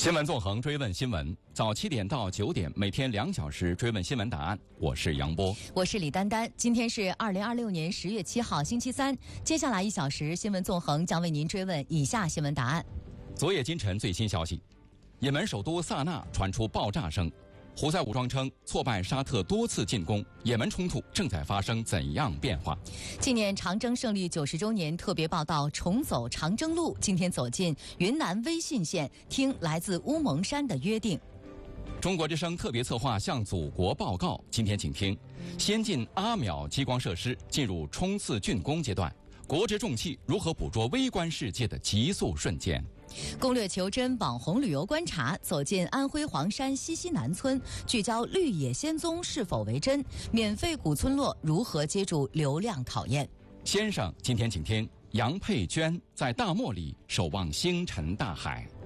新闻纵横追问新闻，早7点到9点，每天2小时追问新闻答案。我是杨波， 我是李丹丹。今天是2026年10月7号，星期三。接下来1小时，新闻纵横将为您追问以下新闻答案。 昨夜今晨最新消息，也门首都萨那传出爆炸声。胡塞武装称挫败沙特多次进攻，也门冲突正在发生怎样变化？ 纪念长征胜利90周年特别报道重走长征路，今天走进云南威信县，听来自乌蒙山的约定。 中国之声特别策划向祖国报告，今天请听：先进阿秒激光设施进入冲刺竣工阶段，国之重器如何捕捉微观世界的急速瞬间？ 攻略求真网红旅游观察，走进安徽黄山西溪南村，聚焦绿野仙踪是否为真，免费古村落如何接住流量考验。 先生，今天请听杨佩娟在大漠里守望星辰大海。